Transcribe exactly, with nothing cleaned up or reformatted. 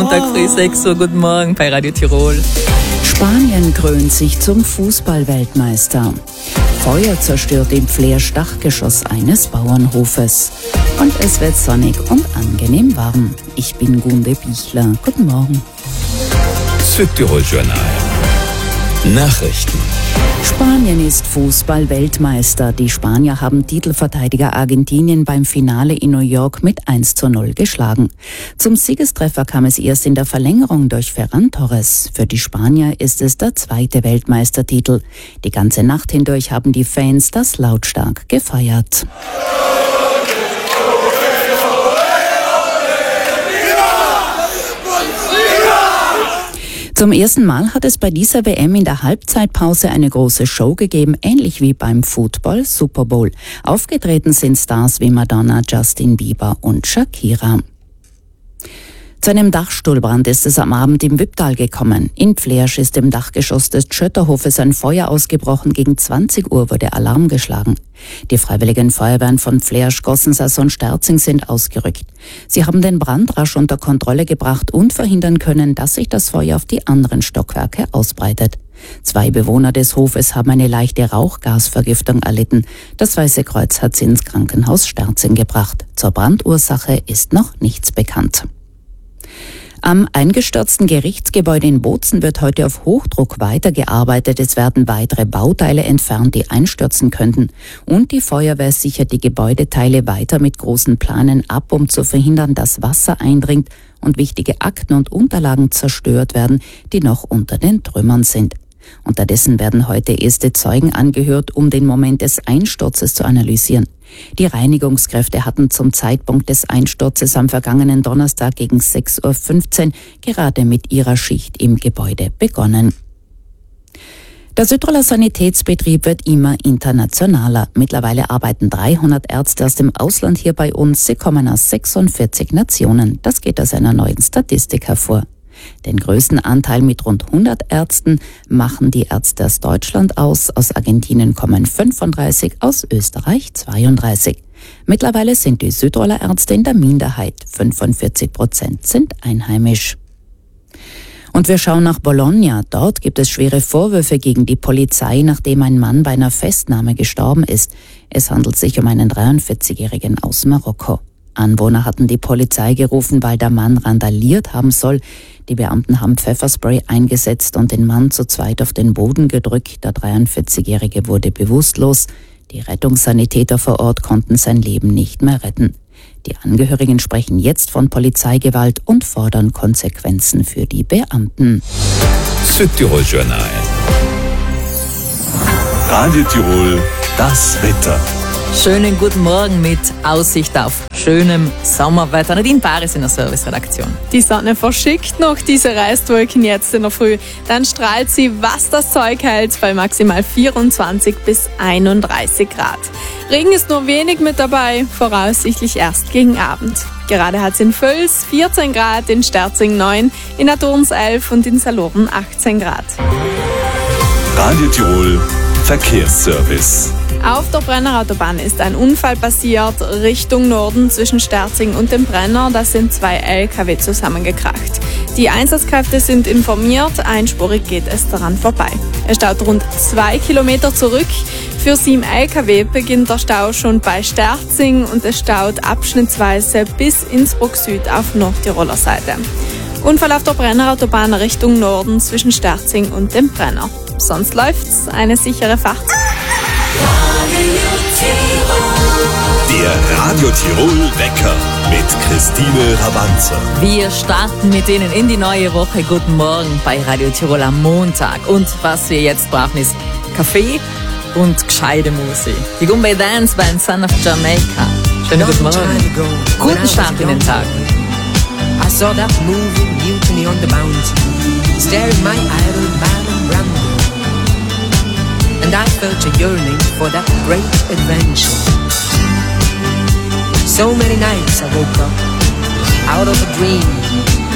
Montag früh sechs Uhr, guten Morgen bei Radio Tirol. Spanien krönt sich zum Fußballweltmeister. Feuer zerstört im Flair-Dachgeschoss eines Bauernhofes. Und es wird sonnig und angenehm warm. Ich bin Gunde Bichler. Guten Morgen. Südtirol Journal. Nachrichten. Spanien ist Fußball-Weltmeister. Die Spanier haben Titelverteidiger Argentinien beim Finale in New York mit eins zu null geschlagen. Zum Siegestreffer kam es erst in der Verlängerung durch Ferran Torres. Für die Spanier ist es der zweite Weltmeistertitel. Die ganze Nacht hindurch haben die Fans das lautstark gefeiert. Zum ersten Mal hat es bei dieser W M in der Halbzeitpause eine große Show gegeben, ähnlich wie beim Football Super Bowl. Aufgetreten sind Stars wie Madonna, Justin Bieber und Shakira. Zu einem Dachstuhlbrand ist es am Abend im Wipptal gekommen. In Pflersch ist im Dachgeschoss des Tschötterhofes ein Feuer ausgebrochen. Gegen zwanzig Uhr wurde Alarm geschlagen. Die Freiwilligen Feuerwehren von Pflersch, Gossensas und Sterzing sind ausgerückt. Sie haben den Brand rasch unter Kontrolle gebracht und verhindern können, dass sich das Feuer auf die anderen Stockwerke ausbreitet. Zwei Bewohner des Hofes haben eine leichte Rauchgasvergiftung erlitten. Das Weiße Kreuz hat sie ins Krankenhaus Sterzing gebracht. Zur Brandursache ist noch nichts bekannt. Am eingestürzten Gerichtsgebäude in Bozen wird heute auf Hochdruck weitergearbeitet. Es werden weitere Bauteile entfernt, die einstürzen könnten. Und die Feuerwehr sichert die Gebäudeteile weiter mit großen Planen ab, um zu verhindern, dass Wasser eindringt und wichtige Akten und Unterlagen zerstört werden, die noch unter den Trümmern sind. Unterdessen werden heute erste Zeugen angehört, um den Moment des Einsturzes zu analysieren. Die Reinigungskräfte hatten zum Zeitpunkt des Einsturzes am vergangenen Donnerstag gegen sechs Uhr fünfzehn gerade mit ihrer Schicht im Gebäude begonnen. Der Südtiroler Sanitätsbetrieb wird immer internationaler. Mittlerweile arbeiten dreihundert Ärzte aus dem Ausland hier bei uns. Sie kommen aus sechsundvierzig Nationen. Das geht aus einer neuen Statistik hervor. Den größten Anteil mit rund hundert Ärzten machen die Ärzte aus Deutschland aus. Aus Argentinien kommen fünfunddreißig, aus Österreich zweiunddreißig. Mittlerweile sind die Südtiroler Ärzte in der Minderheit. fünfundvierzig Prozent sind einheimisch. Und wir schauen nach Bologna. Dort gibt es schwere Vorwürfe gegen die Polizei, nachdem ein Mann bei einer Festnahme gestorben ist. Es handelt sich um einen dreiundvierzigjährigen aus Marokko. Anwohner hatten die Polizei gerufen, weil der Mann randaliert haben soll. Die Beamten haben Pfefferspray eingesetzt und den Mann zu zweit auf den Boden gedrückt. Der dreiundvierzig-Jährige wurde bewusstlos. Die Rettungssanitäter vor Ort konnten sein Leben nicht mehr retten. Die Angehörigen sprechen jetzt von Polizeigewalt und fordern Konsequenzen für die Beamten. Südtirol Journal. Radio Tirol, das Wetter. Schönen guten Morgen mit Aussicht auf schönem Sommerwetter. Nadine Paris in der Serviceredaktion. Die Sonne verschickt noch diese Restwolken jetzt in der Früh. Dann strahlt sie, was das Zeug hält, bei maximal vierundzwanzig bis einunddreißig Grad. Regen ist nur wenig mit dabei, voraussichtlich erst gegen Abend. Gerade hat es in Völs vierzehn Grad, in Sterzing neun, in Aturns elf und in Saloren achtzehn Grad. Radio Tirol Verkehrsservice. Auf der Brennerautobahn ist ein Unfall passiert, Richtung Norden zwischen Sterzing und dem Brenner. Da sind zwei L K W zusammengekracht. Die Einsatzkräfte sind informiert, einspurig geht es daran vorbei. Es staut rund zwei Kilometer zurück. Für sieben L K W beginnt der Stau schon bei Sterzing und es staut abschnittsweise bis Innsbruck Süd auf Nordtiroler Seite. Unfall auf der Brennerautobahn Richtung Norden zwischen Sterzing und dem Brenner. Sonst läuft's, eine sichere Fahrt. Der Radio Tirol Wecker mit Christine Rabanzer. Wir starten mit Ihnen in die neue Woche. Guten Morgen bei Radio Tirol am Montag. Und was wir jetzt brauchen ist Kaffee und gescheite Musik. Die Gumbay Dance Band Son of Jamaica. Schönen guten Morgen. Guten Start in den Tag. I saw that moving mutiny on the mountain, staring my idol man around. And I felt a yearning for that great adventure. So many nights I woke up out of a dream,